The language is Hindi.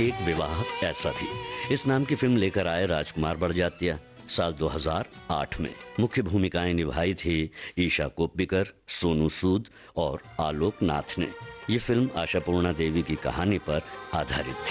एक विवाह ऐसा भी, इस नाम की फिल्म लेकर आए राजकुमार बड़जात्या साल 2008 में। मुख्य भूमिकाएं निभाई थी ईशा कोप्पिकर, सोनू सूद और आलोक नाथ ने। ये फिल्म आशापूर्णा देवी की कहानी पर आधारित थी।